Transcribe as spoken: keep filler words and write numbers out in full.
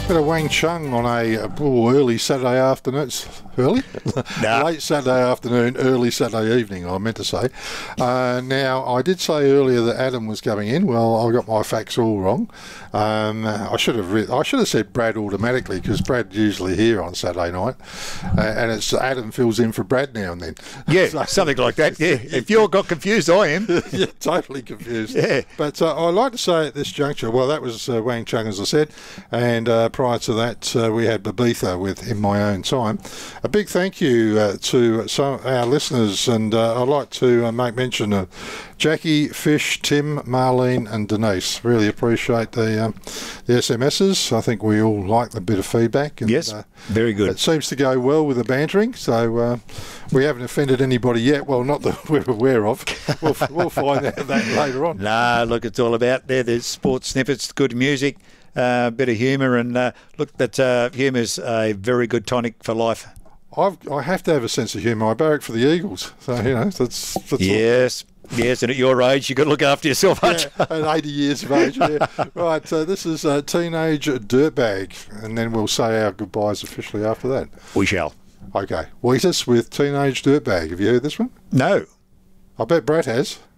Bit of Wang Chung on a oh, early Saturday afternoon. Early? Nah. Late Saturday afternoon, early Saturday evening, I meant to say. Uh, now, I did say earlier that Adam was coming in. Well, I got my facts all wrong. Um, I should have re- I should have said Brad automatically, because Brad's usually here on Saturday night. Uh, and it's Adam fills in for Brad now and then. Yeah, So- something like that. Yeah, if you got confused, I am. yeah, totally confused. Yeah. But uh, I'd like to say at this juncture, well, that was uh, Wang Chung, as I said, and uh, prior to that, uh, we had Babitha with In My Own Time. A big thank you uh, to some of our listeners, and uh, I'd like to uh, make mention of Jackie, Fish, Tim, Marlene and Denise. Really appreciate the um, the S M Ses. I think we all like the bit of feedback. And, Yes, uh, very good. It seems to go well with the bantering, so uh, we haven't offended anybody yet. Well, not that we're aware of. We'll, we'll find out that later on. Nah, look, it's all about there. There's sports snippets, good music, a uh, bit of humour, and uh, look, that uh, humour's a very good tonic for life. I've, I have to have a sense of humour. I barrack for the Eagles, so you know that's, that's Yes, yes, and at your age, you've got to look after yourself, all. aren't Yeah, at eighty years of age. Yeah. Right, so this is uh, Teenage Dirtbag, and then we'll say our goodbyes officially after that. you? We shall. Okay, Wheatus with Teenage Dirtbag. Have you heard this one? No. I bet Brett has.